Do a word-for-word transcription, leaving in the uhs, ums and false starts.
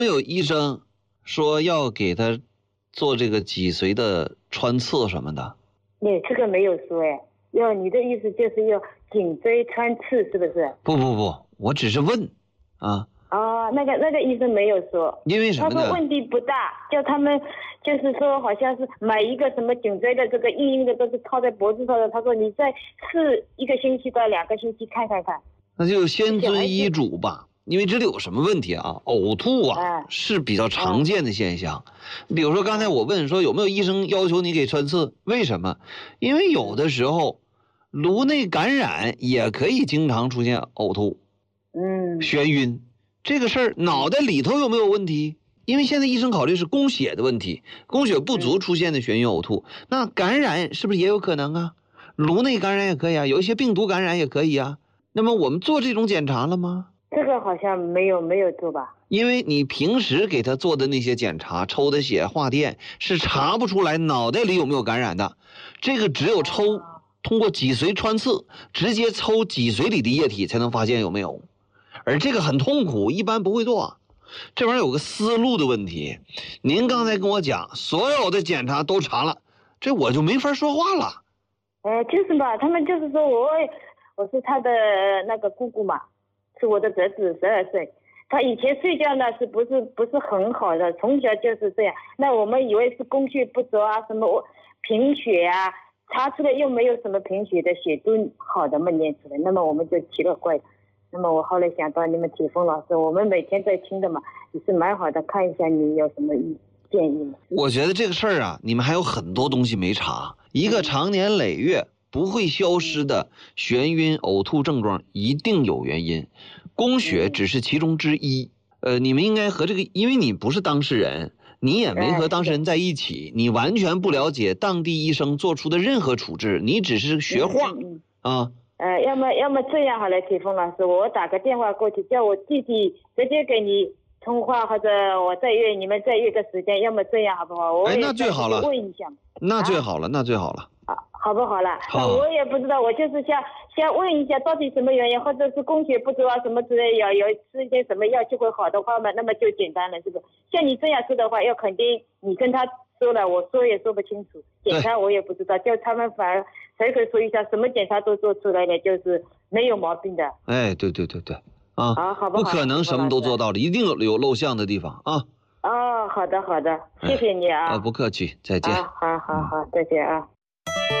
没有医生说要给他做这个脊髓的穿刺什么的？ 你这个没有说哎，要你的意思就是要颈椎穿刺是不是？ 不不不，我只是问啊。 哦，那个那个医生没有说， 因为什么呢？ 他说问题不大，叫他们就是说好像是买一个什么颈椎的这个硬硬的都是套在脖子上的，他说你再试一个星期到两个星期看看看。 那就先遵医嘱吧，因为这里有什么问题啊？呕吐啊是比较常见的现象。比如说刚才我问说有没有医生要求你给穿刺，为什么？因为有的时候颅内感染也可以经常出现呕吐、 嗯， 眩晕。这个事儿脑袋里头有没有问题？因为现在医生考虑是供血的问题，供血不足出现的眩晕呕吐，那感染是不是也有可能啊？颅内感染也可以啊，有一些病毒感染也可以啊。那么我们做这种检查了吗？ 这个好像没有没有做吧。 因为你平时给他做的那些检查，抽的血、化电是查不出来脑袋里有没有感染的，这个只有抽通过脊髓穿刺，直接抽脊髓里的液体才能发现有没有。而这个很痛苦，一般不会做。这玩意儿有个思路的问题。您刚才跟我讲，所有的检查都查了，这我就没法说话了。 呃，就是嘛，他们就是说我我是他的那个姑姑嘛，是我的侄子，十二岁。他以前睡觉呢是不是不是很好的，从小就是这样。那我们以为是供血不足啊，什么贫血啊，查出来又没有什么贫血的，血都好的嘛验出来，那么我们就奇了怪了。那么我后来想到你们铁峰老师，我们每天在听的嘛，也是蛮好的，看一下你有什么意建议吗？ 我觉得这个事儿啊，你们还有很多东西没查。一个长年累月不会消失的眩晕呕吐症状一定有原因，供血只是其中之一。呃，你们应该和这个，因为你不是当事人，你也没和当事人在一起，你完全不了解当地医生做出的任何处置，你只是学话啊。 呃，要么要么这样好了，铁峰老师，我打个电话过去，叫我弟弟直接给你通话，或者我再约你们再约个时间，要么这样好不好？我哎，那最好了。 问一下。 那最好了，啊、那最好了。 啊，好不好了？ 好。 我也不知道，我就是想想问一下，到底什么原因，或者是供血不足啊什么之类，要有吃一些什么药就会好的话嘛，那么就简单了，是不是？像你这样说的话，要肯定你跟他说了，我说也说不清楚，检查我也不知道，就他们反而随口说一下，什么检查都做出来了，就是没有毛病的。 哎，对对对对，啊， 啊，好不好？ 不可能什么都做到了，一定有漏项的地方啊。 哦，好的好的，谢谢你啊。 啊，不客气，再见。 啊，好好好，再见啊。